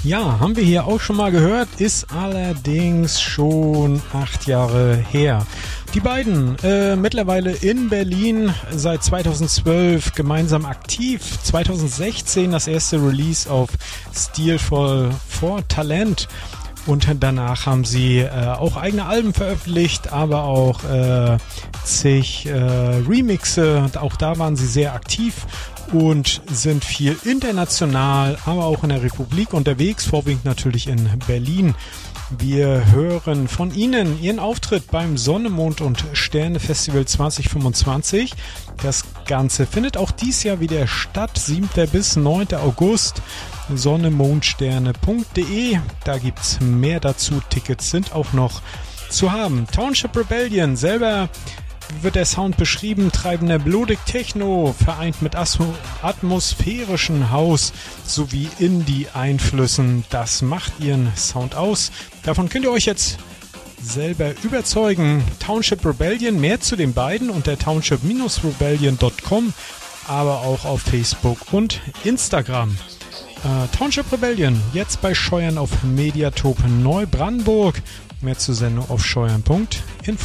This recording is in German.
Ja, haben wir hier auch schon mal gehört, ist allerdings schon 8 Jahre her. Die beiden mittlerweile in Berlin, seit 2012 gemeinsam aktiv. 2016 das erste Release auf Stilvoll for Talent. Und danach haben sie auch eigene Alben veröffentlicht, aber auch zig Remixe. Auch da waren sie sehr aktiv und sind viel international, aber auch in der Republik unterwegs, vorwiegend natürlich in Berlin. Wir hören von ihnen ihren Auftritt beim Sonne, Mond und Sterne Festival 2025. Das Ganze findet auch dieses Jahr wieder statt, 7. bis 9. August. sonnemondsterne.de, da gibt's mehr dazu. Tickets sind auch noch zu haben. Township Rebellion, selber wird der Sound beschrieben, treibender Blodig Techno, vereint mit atmosphärischen House sowie Indie-Einflüssen. Das macht ihren Sound aus. Davon könnt ihr euch jetzt selber überzeugen. Township Rebellion, mehr zu den beiden unter township-rebellion.com, aber auch auf Facebook und Instagram. Township Rebellion, jetzt bei Scheuern auf Mediatop Neubrandenburg. Mehr zur Sendung auf scheuern.info.